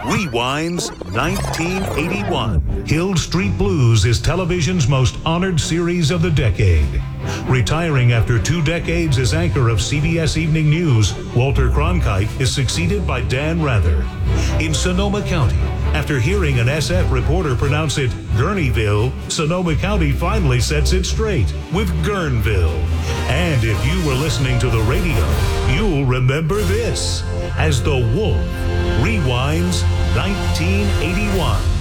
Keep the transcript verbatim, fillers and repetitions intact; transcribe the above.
Rewinds nineteen eighty-one. Hill Street Blues is television's most honored series of the decade. Retiring after two decades as anchor of C B S Evening News, Walter Cronkite is succeeded by Dan Rather. In Sonoma County, after hearing an S F reporter pronounce it Gurneyville, Sonoma County finally sets it straight with Guerneville. And if you were listening to the radio, you'll remember this as The Wolf rewinds nineteen eighty-one.